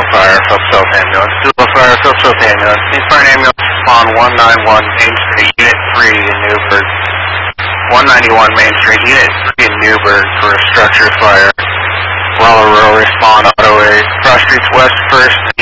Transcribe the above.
Fire, Phelps Health Ambulance. Dual Fire, Phelps Health Ambulance. Please fire an ambulance on 191 Main Street, Unit 3 in Newburgh. 191 Main Street, Unit 3 in Newburgh for a structure fire. While will respond auto A. Cross Streets West 1st